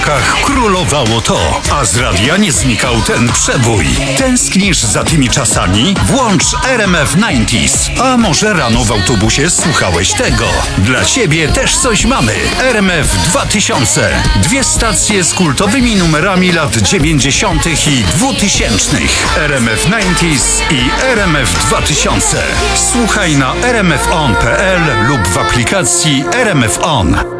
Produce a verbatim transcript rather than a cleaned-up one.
radiokach królowało to, a z radia nie znikał ten przebój. Tęsknisz za tymi czasami? Włącz R M F dziewięćdziesiąt. A może rano w autobusie słuchałeś tego? Dla ciebie też coś mamy. R M F dwa tysiące. Dwie stacje z kultowymi numerami lat dziewięćdziesiątych i dwutysięcznych. R M F dziewięćdziesiąt i R M F dwa tysiące. Słuchaj na r m f on kropka p l lub w aplikacji R M F On.